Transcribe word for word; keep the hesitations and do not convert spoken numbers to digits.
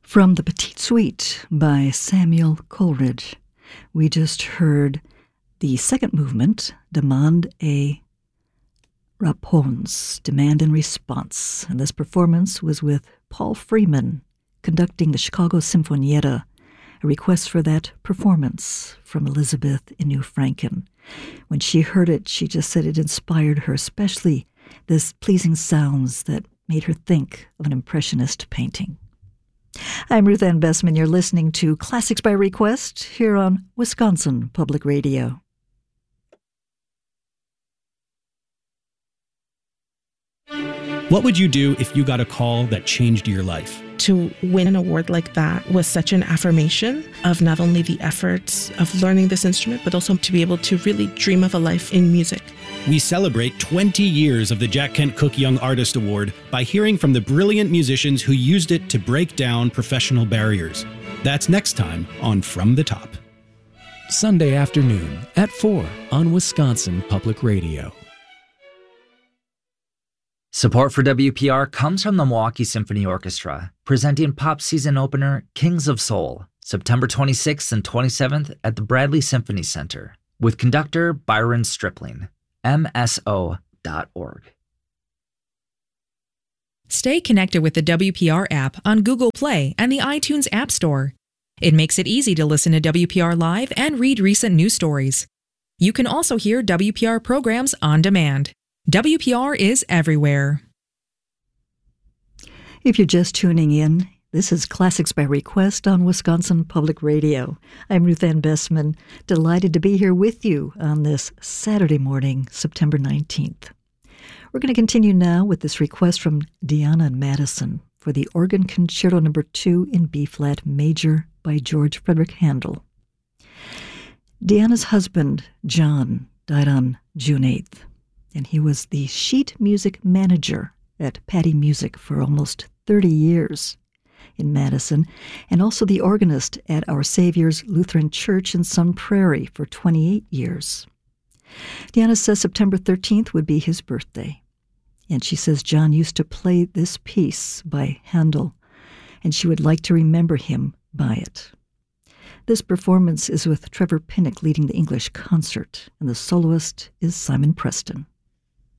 From the Petite Suite by Samuel Coleridge, we just heard the second movement, Demande et Réponse, Demand and Response. And this performance was with Paul Freeman conducting the Chicago Sinfonietta, a request for that performance from Elizabeth in New Franken. When she heard it, she just said it inspired her, especially this pleasing sounds that made her think of an impressionist painting. I'm Ruth Ann Bessman. You're listening to Classics by Request here on Wisconsin Public Radio. What would you do if you got a call that changed your life? To win an award like that was such an affirmation of not only the efforts of learning this instrument, but also to be able to really dream of a life in music. We celebrate twenty years of the Jack Kent Cooke Young Artist Award by hearing from the brilliant musicians who used it to break down professional barriers. That's next time on From the Top. Sunday afternoon at four on Wisconsin Public Radio. Support for W P R comes from the Milwaukee Symphony Orchestra, presenting pop season opener Kings of Soul, September twenty-sixth and twenty-seventh at the Bradley Symphony Center, with conductor Byron Stripling. M S O dot org. Stay connected with the W P R app on Google Play and the iTunes App Store. It makes it easy to listen to W P R Live and read recent news stories. You can also hear W P R programs on demand. W P R is everywhere. If you're just tuning in, this is Classics by Request on Wisconsin Public Radio. I'm Ruth Ann Bessman, delighted to be here with you on this Saturday morning, September nineteenth. We're going to continue now with this request from Deanna and Madison for the Organ Concerto Number two in B-flat major by George Frederick Handel. Deanna's husband, John, died on June eighth, and he was the sheet music manager at Patty Music for almost thirty years. In Madison, and also the organist at Our Savior's Lutheran Church in Sun Prairie for twenty-eight years. Deanna says September thirteenth would be his birthday, and she says John used to play this piece by Handel, and she would like to remember him by it. This performance is with Trevor Pinnock leading the English concert, and the soloist is Simon Preston.